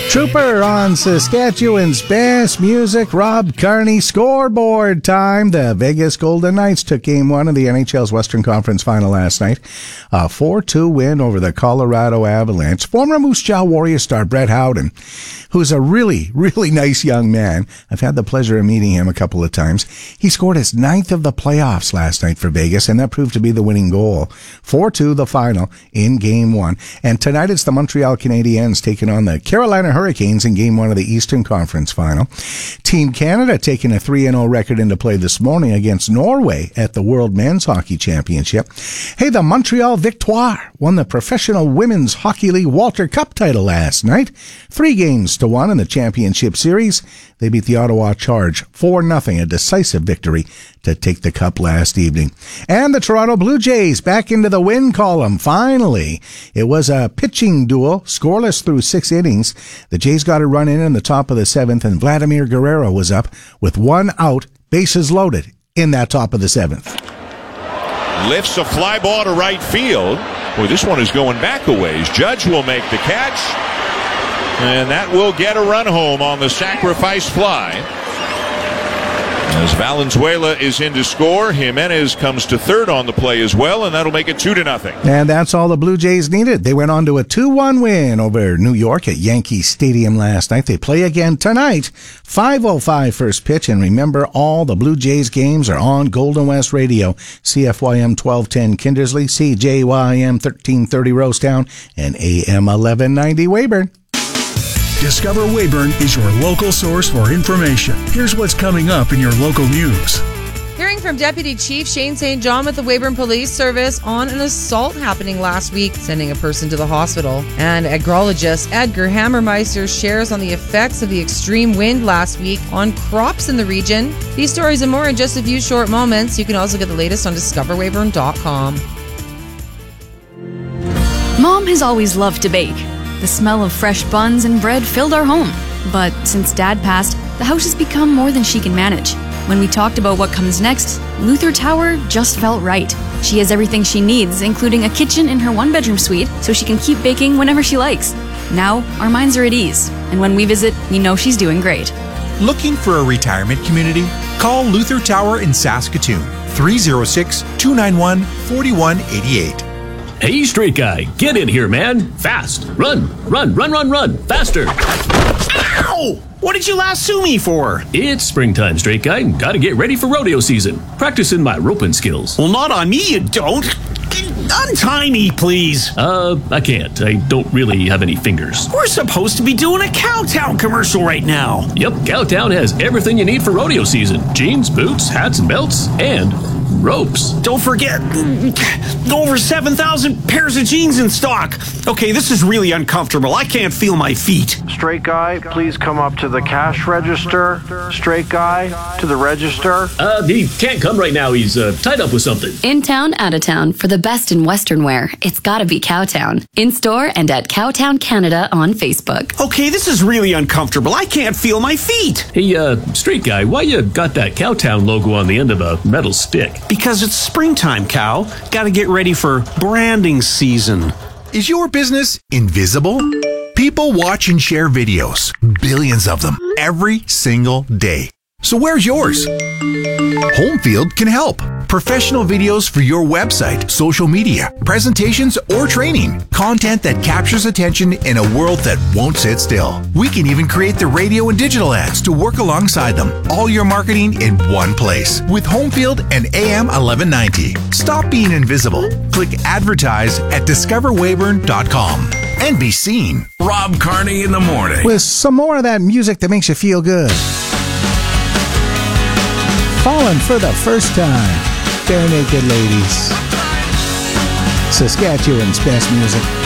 Trooper on Saskatchewan's best music, Rob Kearney. Scoreboard time. The Vegas Golden Knights took Game 1 of the NHL's Western Conference Final last night. A 4-2 win over the Colorado Avalanche. Former Moose Jaw Warrior star Brett Howden, who's a really, really nice young man. I've had the pleasure of meeting him a couple of times. He scored his 9th of the playoffs last night for Vegas, and that proved to be the winning goal. 4-2 the final in Game 1. And tonight it's the Montreal Canadiens taking on the Carolina Hurricanes in Game 1 of the Eastern Conference Final. Team Canada taking a 3-0 record into play this morning against Norway at the World Men's Hockey Championship. Hey, the Montreal Victoire won the Professional Women's Hockey League Walter Cup title last night. 3-1 in the championship series. They beat the Ottawa Charge 4-0, a decisive victory to take the cup last evening. And the Toronto Blue Jays back into the win column, finally. It was a pitching duel, scoreless through 6 innings. The Jays got a run in the top of the 7th, and Vladimir Guerrero was up with 1 out, bases loaded in that top of the 7th. Lifts a fly ball to right field. Boy, this one is going back a ways. Judge will make the catch. And that will get a run home on the sacrifice fly. As Valenzuela is in to score, Jimenez comes to third on the play as well, and that'll make it 2-0. And that's all the Blue Jays needed. They went on to a 2-1 win over New York at Yankee Stadium last night. They play again tonight, 5:05 first pitch. And remember, all the Blue Jays games are on Golden West Radio, CFYM 1210 Kindersley, CJYM 1330 Rosetown, and AM 1190 Weyburn. Discover Weyburn is your local source for information. Here's what's coming up in your local news. Hearing from Deputy Chief Shane St. John with the Weyburn Police Service on an assault happening last week, sending a person to the hospital. And agrologist Edgar Hammermeister shares on the effects of the extreme wind last week on crops in the region. These stories and more in just a few short moments. You can also get the latest on discoverweyburn.com. Mom has always loved to bake. The smell of fresh buns and bread filled our home. But since Dad passed, the house has become more than she can manage. When we talked about what comes next, Luther Tower just felt right. She has everything she needs, including a kitchen in her 1-bedroom suite, so she can keep baking whenever she likes. Now, our minds are at ease, and when we visit, we know she's doing great. Looking for a retirement community? Call Luther Tower in Saskatoon, 306-291-4188. Hey, straight guy, get in here, man. Fast. Run. Faster. Ow! What did you lasso me for? It's springtime, straight guy. Gotta get ready for rodeo season. Practicing my roping skills. Well, not on me, you don't. Untie me, please. I can't. I don't really have any fingers. We're supposed to be doing a Cowtown commercial right now. Yep, Cowtown has everything you need for rodeo season. Jeans, boots, hats and belts, and ropes. Don't forget, over 7,000 pairs of jeans in stock. Okay, this is really uncomfortable. I can't feel my feet. Straight guy, please come up to the cash register. Straight guy, to the register. He can't come right now. He's tied up with something. In town, out of town, for the best in Western wear, it's gotta be Cowtown. In store and at Cowtown Canada on Facebook. Okay, this is really uncomfortable. I can't feel my feet. Hey, straight guy, why you got that Cowtown logo on the end of a metal stick? Because it's springtime, Cow. Gotta get ready for branding season. Is your business invisible? People watch and share videos, billions of them, every single day. So where's yours? Homefield can help. Professional videos for your website, social media, presentations, or training. Content that captures attention in a world that won't sit still. We can even create the radio and digital ads to work alongside them. All your marketing in one place with Homefield and AM 1190. Stop being invisible. Click advertise at discoverweyburn.com and be seen. Rob Kearney in the morning. With some more of that music that makes you feel good. Falling for the first time. Bare Naked Ladies. Saskatchewan's best music.